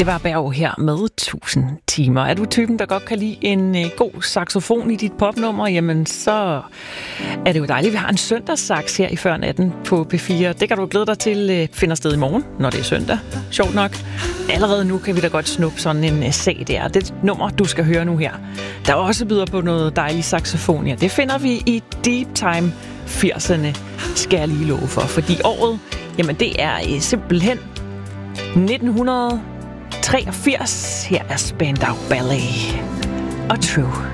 Det var Berg her med 1000 timer. Er du typen, der godt kan lide en god saxofon i dit popnummer, jamen så er det jo dejligt, at vi har en søndagssax her i Førnatten på P4. Det kan du glæde dig til finder sted i morgen, når det er søndag. Sjovt nok. Allerede nu kan vi da godt snuppe sådan en sag der. Det nummer, du skal høre nu her, der også byder på noget dejlig saxofon. Ja, det finder vi i Deep Time 80'erne, skal jeg lige love for. Fordi året, jamen det er simpelthen 1983. Her er Spandau Ballet og True.